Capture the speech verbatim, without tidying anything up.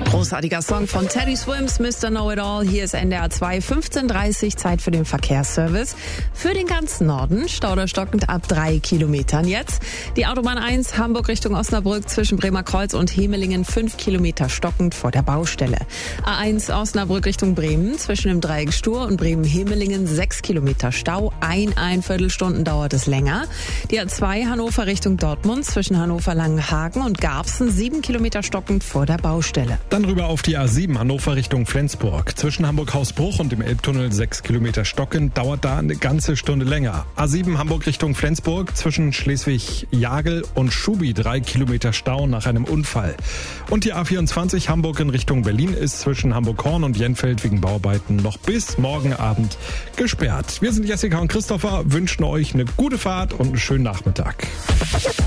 Großartiger Song von Teddy Swims, Mister Know-It-All. Hier ist N D R zwei, fünfzehn Uhr dreißig, Zeit für den Verkehrsservice. Für den ganzen Norden, stauderstockend ab drei Kilometern jetzt. Die Autobahn eins, Hamburg Richtung Osnabrück, zwischen Bremerkreuz und Hemelingen, fünf Kilometer stockend vor der Baustelle. A eins, Osnabrück Richtung Bremen, zwischen dem Dreieck Stur und Bremen-Hemelingen, sechs Kilometer Stau. Ein, ein Viertelstunden dauert es länger. Die A zwei, Hannover Richtung Dortmund, zwischen Hannover-Langenhagen und Garbsen, sieben Kilometer stockend vor der Baustelle. Dann rüber auf die A sieben, Hannover Richtung Flensburg. Zwischen Hamburg-Hausbruch und dem Elbtunnel sechs Kilometer stockend, dauert da eine ganze Stunde länger. A sieben, Hamburg Richtung Flensburg, zwischen Schleswig-Jagel und Schubi, drei Kilometer Stau nach einem Unfall. Und die A vierundzwanzig, Hamburg in Richtung Berlin, ist zwischen Hamburg-Horn und Jenfeld wegen Bauarbeiten noch bis morgen Abend gesperrt. Wir sind Jessica und Christopher, wünschen euch eine gute Fahrt und einen schönen Nachmittag.